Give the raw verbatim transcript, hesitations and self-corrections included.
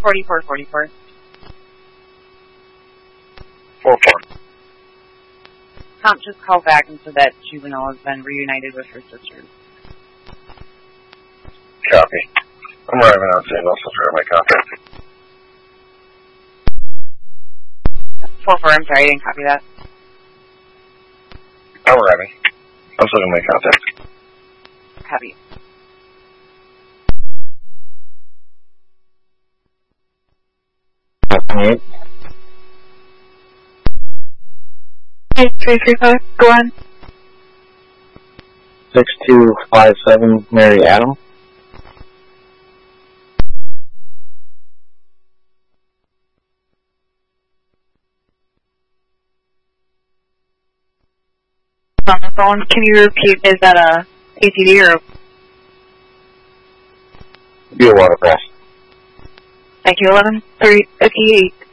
forty-four forty-four. four four. Comp just called back and said that Juvenile has been reunited with her sisters. Copy. I'm arriving out saying also for my contact. four four, I'm sorry, I didn't copy that. I'm arriving. I'm still my contact. Copy. Eight. Eight three three five. Go on. Six two five seven. Mary Adam. On the phone, can you repeat? Is that a A T D or? Be a water press. Thank you. Eleven three fifty eight.